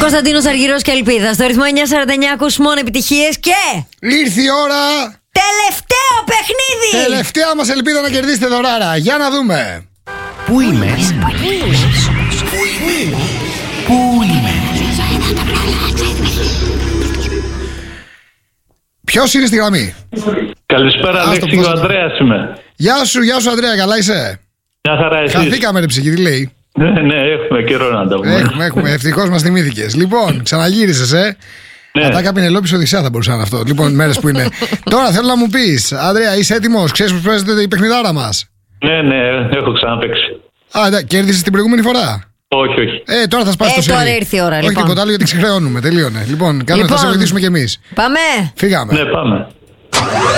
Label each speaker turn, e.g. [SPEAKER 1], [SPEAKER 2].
[SPEAKER 1] Κωνσταντίνος Αργυρός και Ελπίδα. Στο ρυθμό 949 ακούς μόνο επιτυχίες και...
[SPEAKER 2] Ήρθε η ώρα.
[SPEAKER 1] Τελευταίο παιχνίδι!
[SPEAKER 2] Τελευταία μας ελπίδα να κερδίσετε δωράρα. Για να δούμε.
[SPEAKER 3] Πού είμαι? Πού είμαι?
[SPEAKER 2] Ποιος είναι στη γραμμή?
[SPEAKER 4] Καλησπέρα, Αλέξη, ο Ανδρέας είμαι.
[SPEAKER 2] Γεια σου Ανδρέα, καλά είσαι?
[SPEAKER 4] Μια χαρά, εσείς?
[SPEAKER 2] Χαθήκαμε ρε ψυχή, τι λέει?
[SPEAKER 4] Ναι, έχουμε καιρό να τα πούμε.
[SPEAKER 2] Έχουμε, ευτυχώς μας θυμήθηκες. Λοιπόν, ξαναγύρισες,
[SPEAKER 4] Ναι.
[SPEAKER 2] Ατάκα Πινελόπης Οδυσσέα θα μπορούσε να είναι αυτό. Λοιπόν, μέρες που είναι. Τώρα θέλω να μου πεις, Ανδρέα, είσαι έτοιμος? Ξέρεις πως παίζεται η παιχνιδάρα μας?
[SPEAKER 4] Ναι, έχω ξαναπαίξει.
[SPEAKER 2] Κέρδισες την προηγούμενη φορά?
[SPEAKER 4] Όχι.
[SPEAKER 2] Τώρα θα σπάσει το σερί.
[SPEAKER 1] Τώρα ήρθε η ώρα,
[SPEAKER 2] Όχι
[SPEAKER 1] λοιπόν.
[SPEAKER 2] τίποτα άλλο γιατί ξεχρεώνουμε. Τελείωνε. Λοιπόν, θα σε βοηθήσουμε κι εμείς.
[SPEAKER 1] Πάμε!
[SPEAKER 2] Φύγαμε.
[SPEAKER 4] Ναι, πάμε.